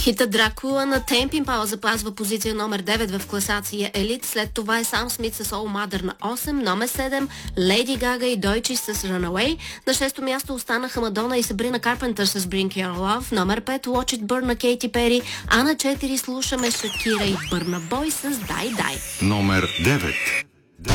Хита Дракула на Темп Импала запазва позиция номер 9 в класация Елит. След това е Сам Смит с All Mother на 8, номер 7 Леди Гага и Дойчи с Runaway. На 6-то място останаха Мадона и Сабрина Карпентър с Bring Your Love, номер 5 Watch It Burn на Кейти Пери, а на 4 слушаме Шакира и Бърна Бой с Дай Дай. Номер 9.